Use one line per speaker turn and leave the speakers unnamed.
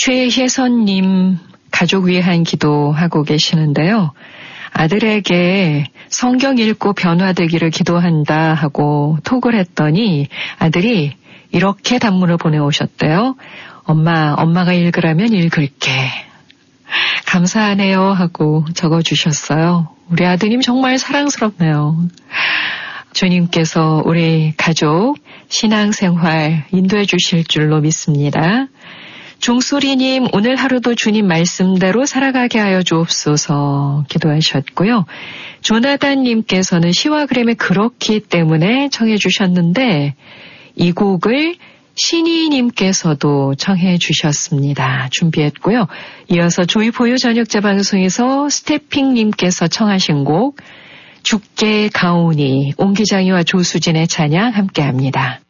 최혜선님 가족 위한 기도하고 계시는데요. 아들에게 성경 읽고 변화되기를 기도한다 하고 톡을 했더니 아들이 이렇게 단문을 보내오셨대요. 엄마가 읽으라면 읽을게. 감사하네요 하고 적어주셨어요. 우리 아드님 정말 사랑스럽네요. 주님께서 우리 가족 신앙생활 인도해 주실 줄로 믿습니다. 종소리님 오늘 하루도 주님 말씀대로 살아가게 하여 주옵소서 기도하셨고요. 조나단님께서는 시와 그램의 그렇기 때문에 청해 주셨는데 이 곡을 신희님께서도 청해 주셨습니다. 준비했고요. 이어서 조이포유 저녁자방송에서 스태핑님께서 청하신 곡 죽게 가오니 옹기장이와 조수진의 찬양 함께합니다.